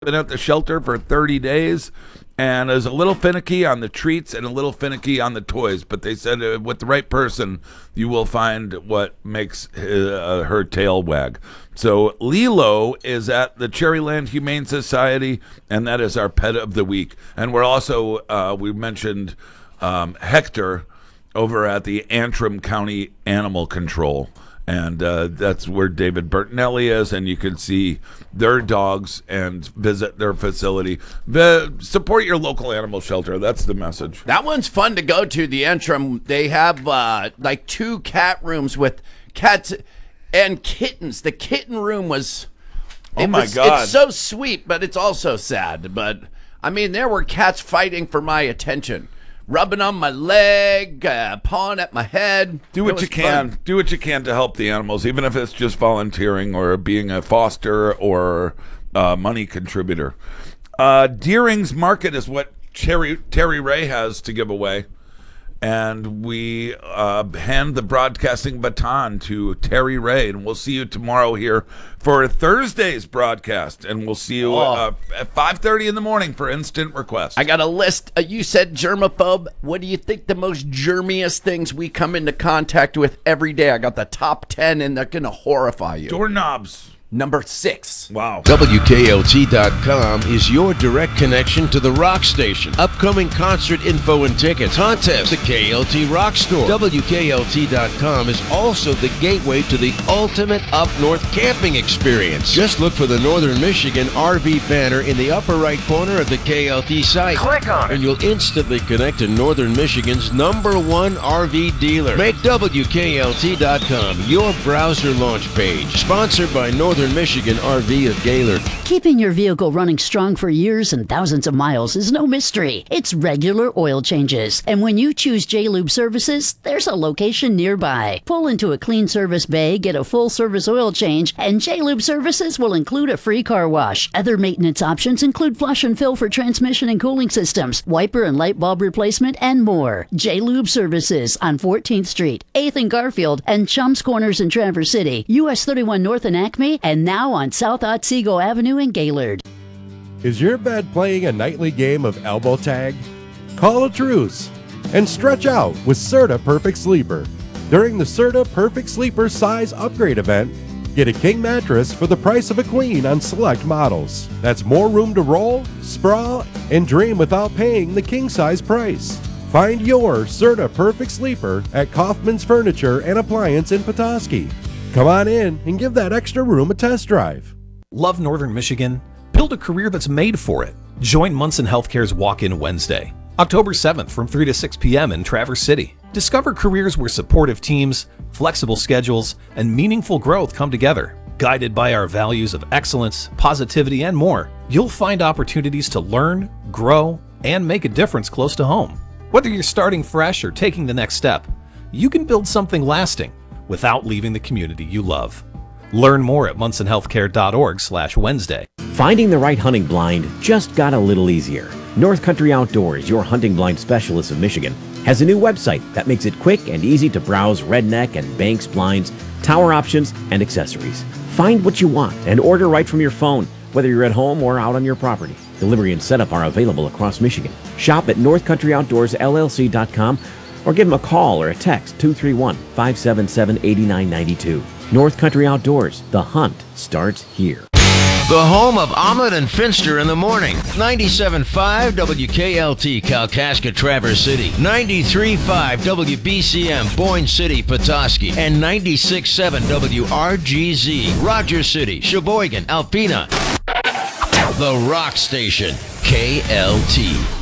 been at the shelter for 30 days and is a little finicky on the treats and a little finicky on the toys. But they said with the right person, you will find what makes her tail wag. So Lilo is at the Cherryland Humane Society, and that is our pet of the week. And we're also, we mentioned Hector over at the Antrim County Animal Control. And that's where David Bertinelli is, and you can see their dogs and visit their facility. Support your local animal shelter. That's the message. That one's fun to go to, the Antrim. They have like 2 cat rooms with cats and kittens. The kitten room was... Oh, my God. It's so sweet, but it's also sad. But, I mean, there were cats fighting for my attention. Rubbing on my leg, pawing at my head. Do what you can. Fun. Do what you can to help the animals, even if it's just volunteering or being a foster or money contributor. Deering's Market is what Terry Ray has to give away. And we hand the broadcasting baton to Terry Ray. And we'll see you tomorrow here for Thursday's broadcast. And we'll see you at 5:30 in the morning for instant request. I got a list. You said germaphobe. What do you think the most germiest things we come into contact with every day? I got the top 10, and they're going to horrify you. Doorknobs. Number 6. Wow. WKLT.com is your direct connection to the rock station. Upcoming concert info and tickets. Contest. The KLT Rock Store. WKLT.com is also the gateway to the ultimate up north camping experience. Just look for the Northern Michigan RV banner in the upper right corner of the KLT site. Click on it. And you'll instantly connect to Northern Michigan's #1 RV dealer. Make WKLT.com your browser launch page. Sponsored by Northern Michigan RV of Gaylord. Keeping your vehicle running strong for years and thousands of miles is no mystery. It's regular oil changes. And when you choose J-Lube Services, there's a location nearby. Pull into a clean service bay, get a full service oil change, and J-Lube Services will include a free car wash. Other maintenance options include flush and fill for transmission and cooling systems, wiper and light bulb replacement, and more. J-Lube Services on 14th Street, 8th and Garfield, and Chums Corners in Traverse City, US 31 North in Acme, and now on South Otsego Avenue in Gaylord. Is your bed playing a nightly game of elbow tag? Call a truce and stretch out with Serta Perfect Sleeper. During the Serta Perfect Sleeper size upgrade event, get a king mattress for the price of a queen on select models. That's more room to roll, sprawl, and dream without paying the king size price. Find your Serta Perfect Sleeper at Kaufman's Furniture and Appliance in Petoskey. Come on in and give that extra room a test drive. Love Northern Michigan? Build a career that's made for it. Join Munson Healthcare's Walk-In Wednesday, October 7th from 3 to 6 p.m. in Traverse City. Discover careers where supportive teams, flexible schedules, and meaningful growth come together. Guided by our values of excellence, positivity, and more, you'll find opportunities to learn, grow, and make a difference close to home. Whether you're starting fresh or taking the next step, you can build something lasting without leaving the community you love. Learn more at munsonhealthcare.org/Wednesday. Finding the right hunting blind just got a little easier. North Country Outdoors, your hunting blind specialist of Michigan, has a new website that makes it quick and easy to browse redneck and Banks blinds, tower options, and accessories. Find what you want and order right from your phone, whether you're at home or out on your property. Delivery and setup are available across Michigan. Shop at NorthCountryOutdoorsLLC.com or give them a call or a text 231-577-8992. North Country Outdoors, the hunt starts here. The home of Omelet and Finster in the morning. 97.5 WKLT, Kalkaska, Traverse City. 93.5 WBCM, Boyne City, Petoskey. And 96.7 WRGZ, Rogers City, Sheboygan, Alpena. The Rock Station, KLT.